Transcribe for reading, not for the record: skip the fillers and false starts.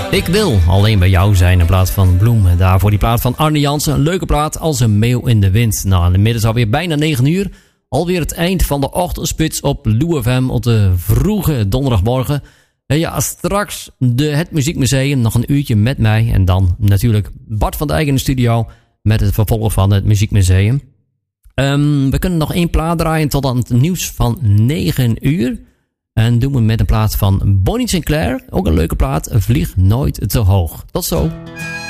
Ik wil alleen bij jou zijn in plaats van bloemen. Daarvoor die plaat van Arne Jansen. Een leuke plaat als een meeuw in de wind. Nou, inmiddels alweer bijna 9 uur. Alweer het eind van de ochtendspits op Lou FM op de vroege donderdagmorgen. En ja, straks het Muziekmuseum. Nog een uurtje met mij. En dan natuurlijk Bart van Dijk in de studio met het vervolg van het Muziekmuseum. We kunnen nog 1 plaat draaien tot aan het nieuws van 9 uur. En doen we met een plaat van Bonnie Sinclair. Ook een leuke plaat. Vlieg nooit te hoog. Tot zo.